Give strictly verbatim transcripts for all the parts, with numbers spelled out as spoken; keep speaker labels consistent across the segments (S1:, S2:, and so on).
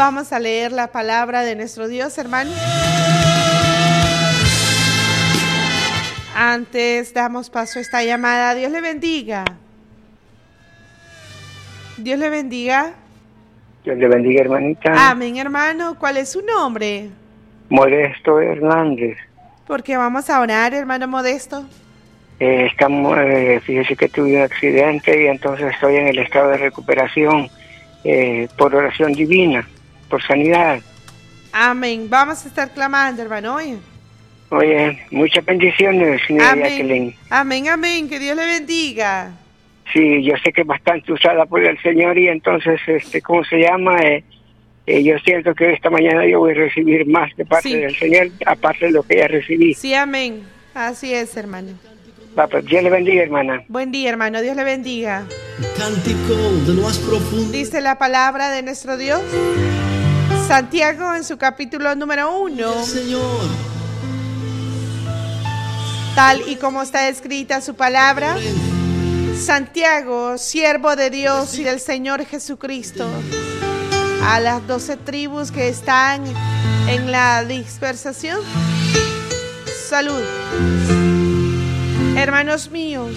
S1: Vamos a leer la palabra de nuestro Dios, hermano. Antes damos paso a esta llamada. Dios le bendiga. Dios le bendiga.
S2: Dios le bendiga, hermanita.
S1: Amén, hermano. ¿Cuál es su nombre?
S2: Modesto Hernández.
S1: Porque vamos a orar, hermano Modesto.
S2: Eh, estamos, eh, fíjese que tuve un accidente y entonces estoy en el estado de recuperación eh, por oración divina, por sanidad.
S1: Amén. Vamos a estar clamando, hermano. Oye,
S2: Oye, muchas bendiciones, señora
S1: amén.
S2: Jacqueline.
S1: Amén, amén. Que Dios le bendiga.
S2: Sí, yo sé que es bastante usada por el Señor y entonces, este, ¿cómo se llama? Eh, eh, yo siento que esta mañana yo voy a recibir más de parte
S1: Sí.
S2: del Señor, aparte de lo que ya recibí.
S1: Sí, amén. Así es, hermano.
S2: Va, pues, Dios le bendiga, hermana.
S1: Buen día, hermano. Dios le bendiga.
S3: Cántico de lo más profundo.
S1: Dice la palabra de nuestro Dios. Santiago en su capítulo número uno.
S3: Señor,
S1: Tal y como está escrita su palabra. Santiago, siervo de Dios y del Señor Jesucristo, a las doce tribus que están en la dispersación, salud. Hermanos míos,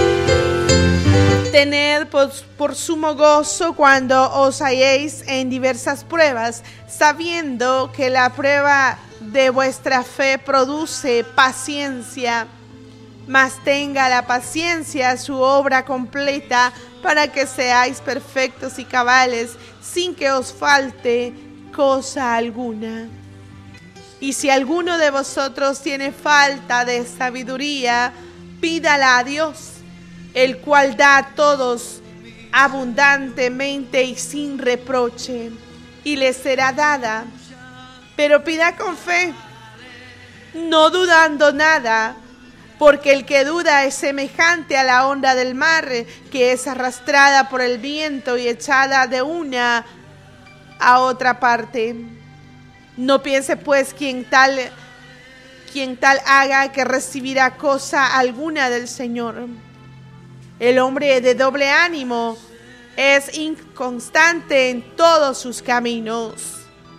S1: tened por, por sumo gozo cuando os halléis en diversas pruebas, sabiendo que la prueba de vuestra fe produce paciencia. Mas tenga la paciencia su obra completa, para que seáis perfectos y cabales, sin que os falte cosa alguna. Y si alguno de vosotros tiene falta de sabiduría, pídala a Dios, el cual da a todos abundantemente y sin reproche, y le será dada. Pero pida con fe, no dudando nada, porque el que duda es semejante a la onda del mar, que es arrastrada por el viento y echada de una a otra parte. No piense pues quien tal, quien tal haga, que recibirá cosa alguna del Señor. El hombre de doble ánimo es inconstante en todos sus caminos.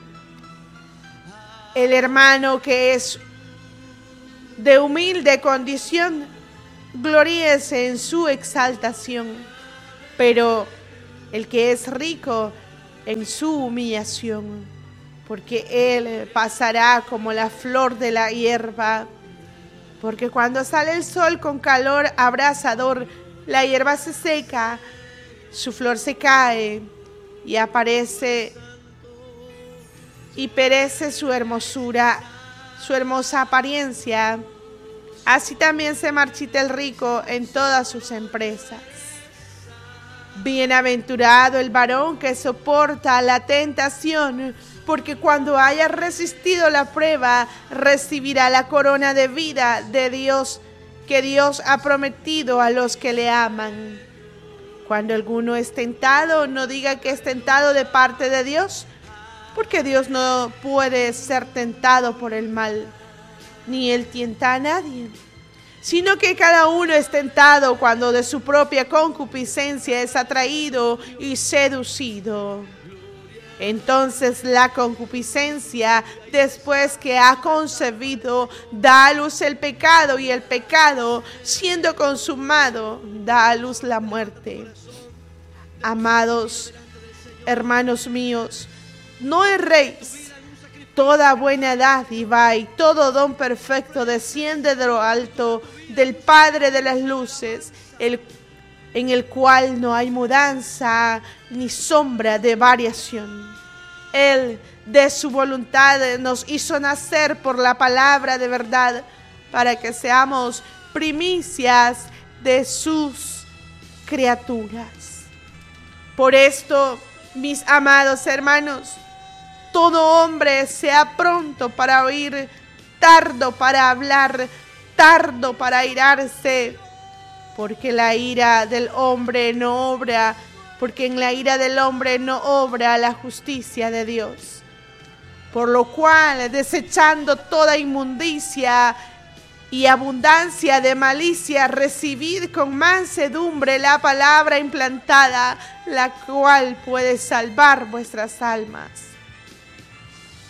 S1: El hermano que es de humilde condición, gloríese en su exaltación, pero el que es rico en su humillación, porque él pasará como la flor de la hierba. Porque cuando sale el sol con calor abrasador, la hierba se seca, su flor se cae y aparece y perece su hermosura, su hermosa apariencia. Así también se marchita el rico en todas sus empresas. Bienaventurado el varón que soporta la tentación, porque cuando haya resistido la prueba, recibirá la corona de vida de Dios, que Dios ha prometido a los que le aman. Cuando alguno es tentado, no diga que es tentado de parte de Dios, porque Dios no puede ser tentado por el mal, ni Él tienta a nadie, sino que cada uno es tentado cuando de su propia concupiscencia es atraído y seducido. Entonces la concupiscencia, después que ha concebido, da a luz el pecado, y el pecado, siendo consumado, da a luz la muerte. Amados hermanos míos, no erréis. Toda buena dádiva y todo don perfecto desciende de lo alto, del Padre de las luces, el, en el cual no hay mudanza ni sombra de variación. Él, de su voluntad, nos hizo nacer por la palabra de verdad, para que seamos primicias de sus criaturas. Por esto, mis amados hermanos, todo hombre sea pronto para oír, tardo para hablar, tardo para airarse, porque la ira del hombre no obra, porque en la ira del hombre no obra la justicia de Dios. Por lo cual, desechando toda inmundicia y abundancia de malicia, recibid con mansedumbre la palabra implantada, la cual puede salvar vuestras almas.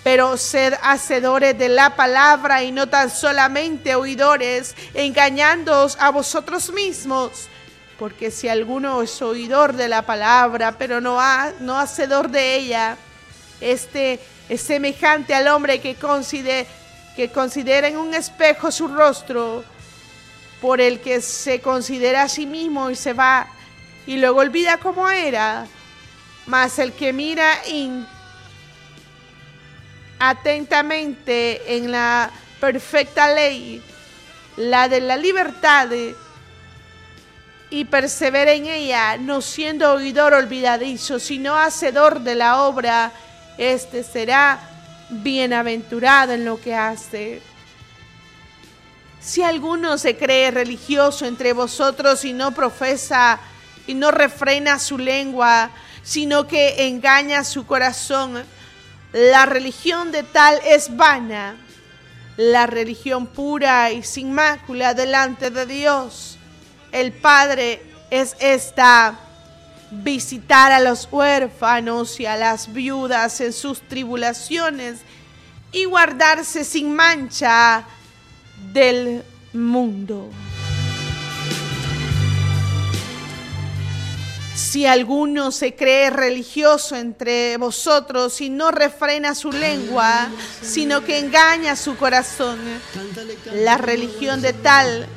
S1: pero sed hacedores de la palabra y no tan solamente oidores, engañándoos a vosotros mismos. Porque si alguno es oidor de la palabra, pero no, ha, no hacedor de ella, este es semejante al hombre que considera, que considera en un espejo su rostro, por el que se considera a sí mismo y se va, y luego olvida cómo era. Mas el que mira in, atentamente en la perfecta ley, la de la libertad, y persevera en ella, no siendo oidor olvidadizo, sino hacedor de la obra, este será bienaventurado en lo que hace. Si alguno se cree religioso entre vosotros y no profesa y no refrena su lengua, sino que engaña su corazón, la religión de tal es vana. La religión pura y sin mácula delante de Dios, el Padre, es esta: visitar a los huérfanos y a las viudas en sus tribulaciones y guardarse sin mancha del mundo. Si alguno se cree religioso entre vosotros y no refrena su lengua, sino que engaña su corazón, la religión de tal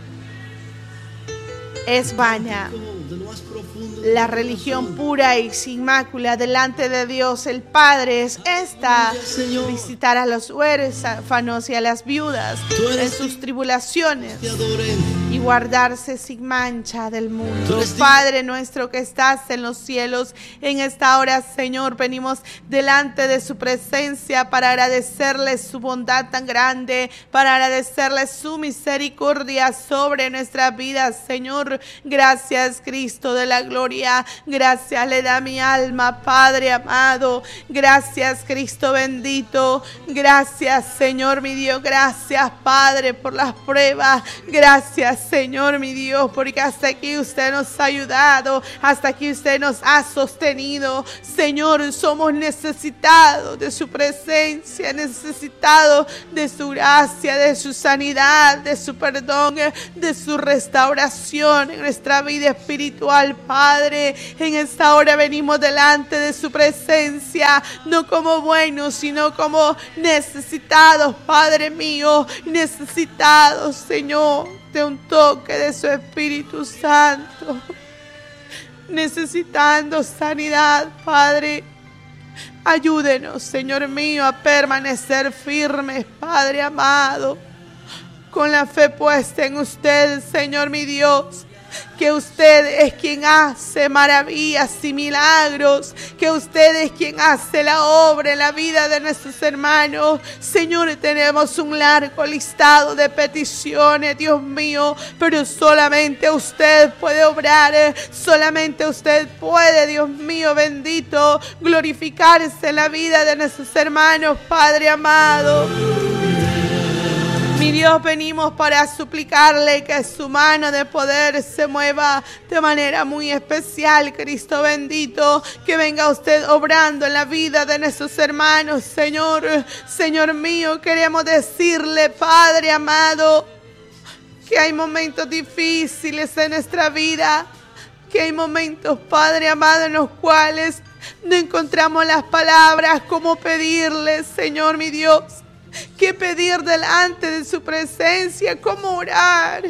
S1: es vana. La religión pura y sin mácula delante de Dios el Padre es esta: visitar a los huérfanos y a las viudas en sus tribulaciones y guardarse sin mancha del mundo. Padre nuestro que estás en los cielos, en esta hora, Señor, venimos delante de su presencia para agradecerle su bondad tan grande, para agradecerle su misericordia sobre nuestras vidas, Señor. Gracias, Cristo de la gloria. Gracias le da mi alma, Padre amado. Gracias, Cristo bendito. Gracias, Señor mi Dios. Gracias, Padre, por las pruebas. Gracias, Señor mi Dios, porque hasta aquí usted nos ha ayudado, hasta aquí usted nos ha sostenido. Señor, somos necesitados de su presencia, necesitados de su gracia, de su sanidad, de su perdón, de su restauración en nuestra vida espiritual, Padre. En esta hora venimos delante de su presencia, no como buenos, sino como necesitados, Padre mío, necesitados, Señor, de un toque de su Espíritu Santo, necesitando sanidad, Padre. Ayúdenos, Señor mío, a permanecer firmes, Padre amado, con la fe puesta en usted, Señor mi Dios. Que usted es quien hace maravillas y milagros, que usted es quien hace la obra en la vida de nuestros hermanos. Señor, tenemos un largo listado de peticiones, Dios mío, pero solamente usted puede obrar, solamente usted puede, Dios mío bendito, glorificarse en la vida de nuestros hermanos, Padre amado. Mi Dios, venimos para suplicarle que su mano de poder se mueva de manera muy especial, Cristo bendito, que venga usted obrando en la vida de nuestros hermanos, Señor. Señor mío, queremos decirle, Padre amado, que hay momentos difíciles en nuestra vida, que hay momentos, Padre amado, en los cuales no encontramos las palabras como pedirle, Señor mi Dios. ¿Qué pedir delante de su presencia? ¿Cómo orar?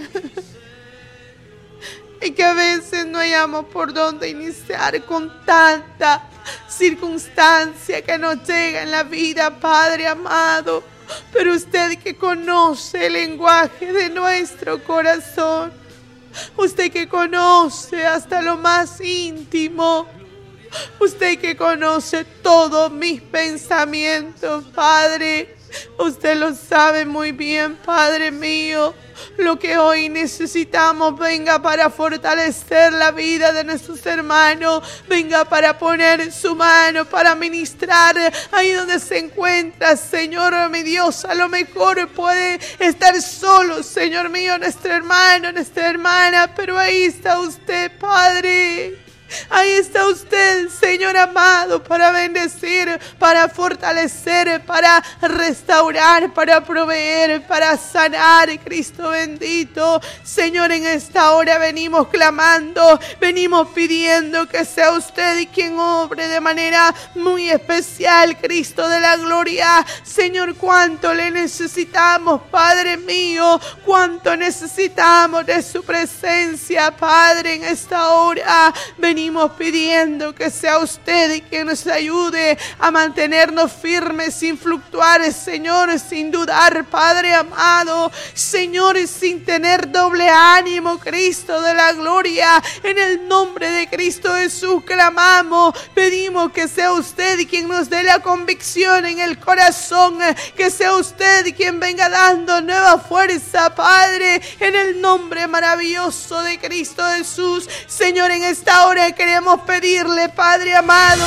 S1: Y que a veces no hallamos por dónde iniciar con tanta circunstancia que nos llega en la vida, Padre amado. Pero usted que conoce el lenguaje de nuestro corazón, usted que conoce hasta lo más íntimo, usted que conoce todos mis pensamientos, Padre, usted lo sabe muy bien, Padre mío. Lo que hoy necesitamos venga para fortalecer la vida de nuestros hermanos, venga para poner su mano, para ministrar ahí donde se encuentra, Señor mi Dios. A lo mejor puede estar solo, Señor mío, nuestro hermano, nuestra hermana, pero ahí está usted, Padre. Ahí está usted, Señor amado, para bendecir, para fortalecer, para restaurar, para proveer, para sanar, Cristo bendito. Señor, en esta hora venimos clamando, venimos pidiendo que sea usted quien obre de manera muy especial, Cristo de la gloria. Señor, cuánto le necesitamos, Padre mío, cuánto necesitamos de su presencia, Padre, en esta hora. Venimos pidiendo que sea usted quien nos ayude a mantenernos firmes sin fluctuar, Señor, sin dudar, Padre amado, Señor, sin tener doble ánimo, Cristo de la gloria. En el nombre de Cristo Jesús clamamos, pedimos que sea usted quien nos dé la convicción en el corazón, que sea usted quien venga dando nueva fuerza, Padre, en el nombre maravilloso de Cristo Jesús. Señor, en esta hora queremos pedirle, Padre amado,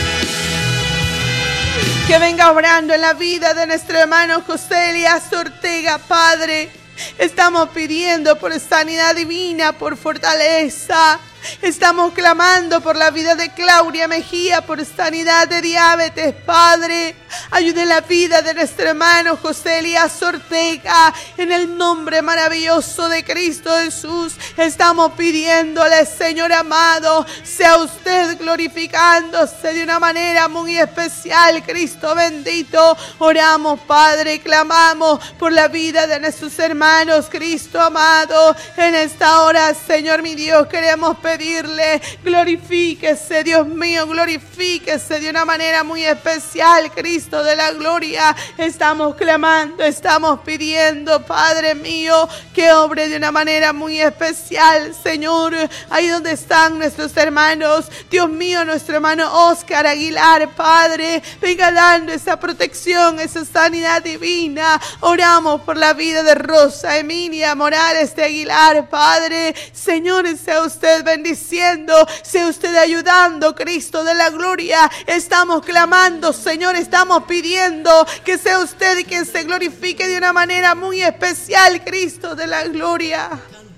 S1: que venga obrando en la vida de nuestro hermano José Elías Ortega, Padre. Estamos pidiendo por sanidad divina, por fortaleza. Estamos clamando por la vida de Claudia Mejía, por sanidad de diabetes, Padre. Ayude la vida de nuestro hermano José Elías Ortega. En el nombre maravilloso de Cristo Jesús, estamos pidiéndole, Señor amado, sea usted glorificándose de una manera muy especial, Cristo bendito. Oramos, Padre, clamamos por la vida de nuestros hermanos, Cristo amado. En esta hora, Señor mi Dios, queremos pedir pedirle, glorifíquese, Dios mío, glorifíquese de una manera muy especial, Cristo de la gloria. Estamos clamando, estamos pidiendo, Padre mío, que obre de una manera muy especial, Señor, ahí donde están nuestros hermanos, Dios mío, nuestro hermano Oscar Aguilar, Padre, venga dando esa protección, esa sanidad divina. Oramos por la vida de Rosa Emilia Morales de Aguilar, Padre. Señor, sea usted bendiciendo, sea usted ayudando, Cristo de la gloria. Estamos clamando, Señor, estamos pidiendo que sea usted quien se glorifique de una manera muy especial, Cristo de la gloria.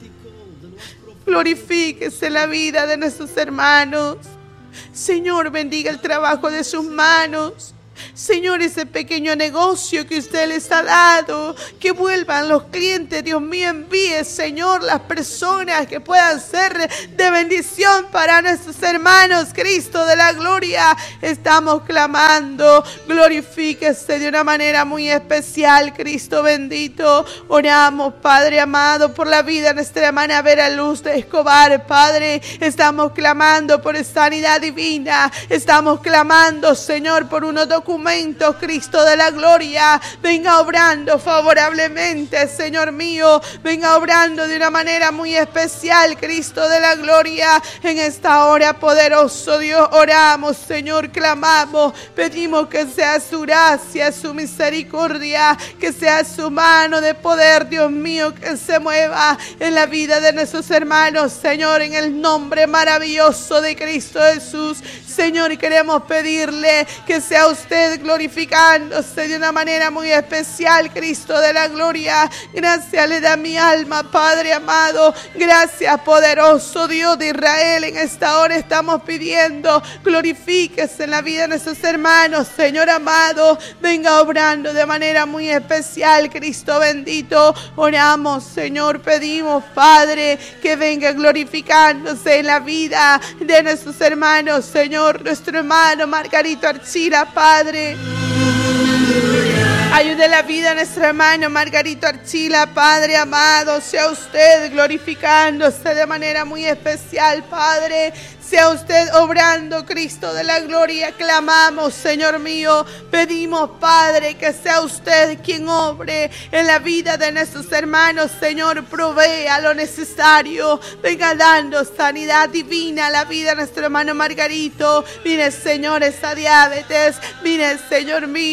S1: Glorifíquese la vida de nuestros hermanos. Señor, bendiga el trabajo de sus manos. Señor, ese pequeño negocio que usted les ha dado, que vuelvan los clientes, Dios mío, envíe, Señor, las personas que puedan ser de bendición para nuestros hermanos, Cristo de la gloria. Estamos clamando, glorifíquese de una manera muy especial, Cristo bendito. Oramos, Padre amado, por la vida de nuestra hermana Vera Luz de Escobar, Padre. Estamos clamando por sanidad divina, estamos clamando, Señor, por unos documentos, Cristo de la gloria. Venga obrando favorablemente, Señor mío, venga obrando de una manera muy especial, Cristo de la gloria. En esta hora, poderoso Dios, oramos, Señor, clamamos, pedimos que sea su gracia, su misericordia, que sea su mano de poder, Dios mío, que se mueva en la vida de nuestros hermanos, Señor, en el nombre maravilloso de Cristo Jesús. Señor, queremos pedirle que sea usted glorificándose de una manera muy especial, Cristo de la gloria. Gracias le da mi alma, Padre amado. Gracias, poderoso Dios de Israel. En esta hora estamos pidiendo, glorifíquese en la vida de nuestros hermanos, Señor amado. Venga obrando de manera muy especial, Cristo bendito. Oramos, Señor, pedimos, Padre, que venga glorificándose en la vida de nuestros hermanos, Señor. Nuestro hermano Margarito Archila, Padre. Ayude la vida de nuestro hermano Margarito Archila, Padre amado. Sea usted glorificándose de manera muy especial, Padre. Sea usted obrando, Cristo de la gloria. Clamamos, Señor mío. Pedimos, Padre, que sea usted quien obre en la vida de nuestros hermanos. Señor, provea lo necesario. Venga dando sanidad divina a la vida de nuestro hermano Margarito. Mire, Señor, esa diabetes. Mire, Señor mío.